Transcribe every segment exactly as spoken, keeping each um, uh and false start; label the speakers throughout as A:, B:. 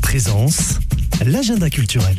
A: Présence, l'agenda culturel.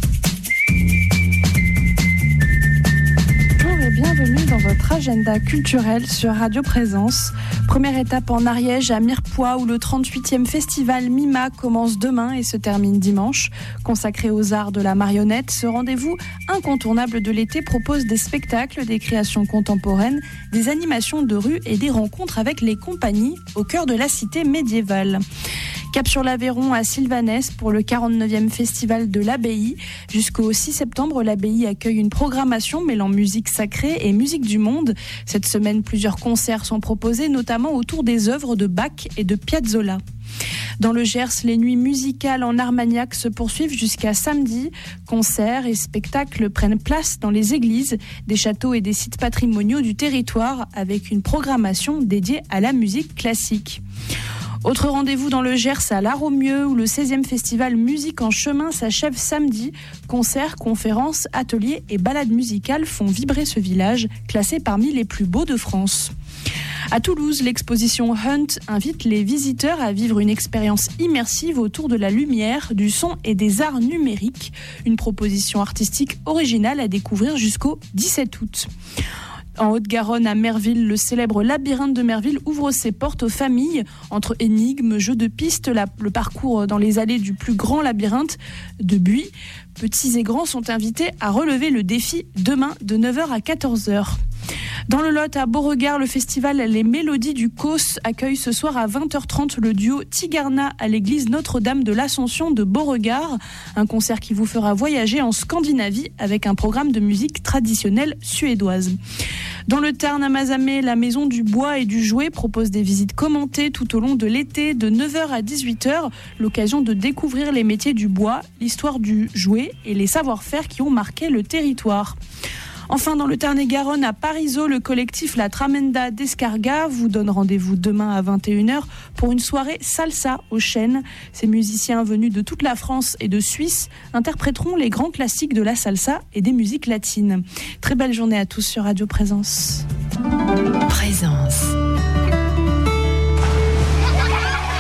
B: Bonjour et bienvenue dans votre agenda culturel sur Radio Présence. Première étape en Ariège à Mirepoix où le trente-huitième festival Mima commence demain et se termine dimanche. Consacré aux arts de la marionnette, ce rendez-vous incontournable de l'été propose des spectacles, des créations contemporaines, des animations de rue et des rencontres avec les compagnies au cœur de la cité médiévale. Cap sur l'Aveyron à Sylvanès pour le quarante-neuvième festival de l'Abbaye. Jusqu'au six septembre, l'Abbaye accueille une programmation mêlant musique sacrée et musique du monde. Cette semaine, plusieurs concerts sont proposés, notamment autour des œuvres de Bach et de Piazzolla. Dans le Gers, les nuits musicales en Armagnac se poursuivent jusqu'à samedi. Concerts et spectacles prennent place dans les églises, des châteaux et des sites patrimoniaux du territoire avec une programmation dédiée à la musique classique. Autre rendez-vous dans le Gers à Laromieux où le seizième festival Musique en chemin s'achève samedi. Concerts, conférences, ateliers et balades musicales font vibrer ce village, classé parmi les plus beaux de France. À Toulouse, l'exposition Hunt invite les visiteurs à vivre une expérience immersive autour de la lumière, du son et des arts numériques. Une proposition artistique originale à découvrir jusqu'au dix-sept août. En Haute-Garonne, à Merville, le célèbre labyrinthe de Merville ouvre ses portes aux familles. Entre énigmes, jeux de pistes, la, le parcours dans les allées du plus grand labyrinthe de Buis. Petits et grands sont invités à relever le défi demain de neuf heures à quatorze heures. Dans le Lot, à Beauregard, le festival Les Mélodies du Causse accueille ce soir à vingt heures trente le duo Tigarna à l'église Notre-Dame de l'Ascension de Beauregard. Un concert qui vous fera voyager en Scandinavie avec un programme de musique traditionnelle suédoise. Dans le Tarn, à Mazamet, la Maison du Bois et du Jouet propose des visites commentées tout au long de l'été de neuf heures à dix-huit heures. L'occasion de découvrir les métiers du bois, l'histoire du jouet et les savoir-faire qui ont marqué le territoire. Enfin, dans le Tarn-et-Garonne, à Parisot, le collectif La Tramenda d'Escargat vous donne rendez-vous demain à vingt et une heures pour une soirée salsa au Chêne. Ces musiciens venus de toute la France et de Suisse interpréteront les grands classiques de la salsa et des musiques latines. Très belle journée à tous sur Radio Présence.
C: Présence,